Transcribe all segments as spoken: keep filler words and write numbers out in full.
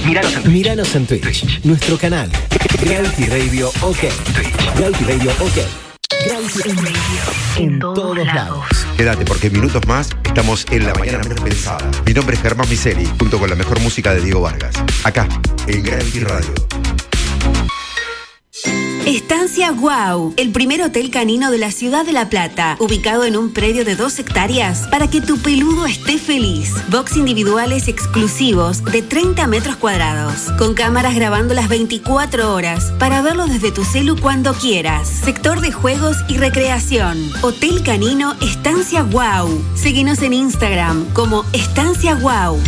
Míranos en Twitch. Míranos en Twitch. Twitch. Nuestro canal. Gravity Radio OK. Twitch. Gravity Radio OK. Gravity Radio en, en todos, todos lados. Quédate porque minutos más estamos en la mañana mejor pensada. Mi nombre es Germán Miseli, junto con la mejor música de Diego Vargas. Acá, en Gravity Radio. Estancia Wow, el primer hotel canino de la ciudad de La Plata, ubicado en un predio de dos hectáreas para que tu peludo esté feliz. Box individuales exclusivos de treinta metros cuadrados, con cámaras grabando las veinticuatro horas para verlo desde tu celu cuando quieras. Sector de juegos y recreación. Hotel Canino Estancia Wow. Síguenos en Instagram como Estancia Wow.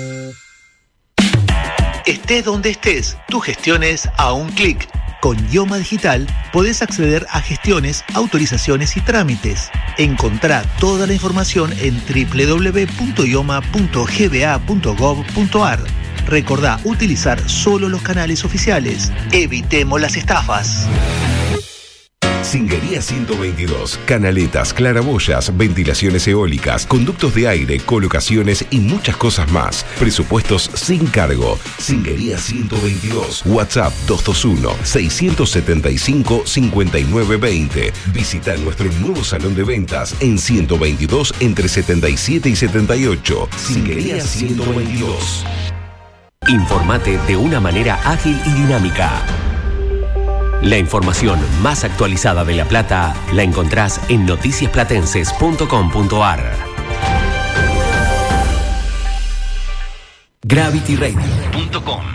Estés donde estés, tu gestión es a un clic. Con Yoma Digital podés acceder a gestiones, autorizaciones y trámites. Encontrá toda la información en doble u doble u doble u punto yoma punto g b a punto gov punto a r. Recordá utilizar solo los canales oficiales. Evitemos las estafas. Singuería ciento veintidós. Canaletas, claraboyas, ventilaciones eólicas, conductos de aire, colocaciones y muchas cosas más. Presupuestos sin cargo. Singuería ciento veintidós. WhatsApp dos dos uno, seis siete cinco, cinco nueve dos cero. Visita nuestro nuevo salón de ventas en ciento veintidós entre setenta y siete y setenta y ocho. Singuería ciento veintidós. Informate de una manera ágil y dinámica. La información más actualizada de La Plata la encontrás en noticias platenses punto com punto a r. Gravity Radio punto com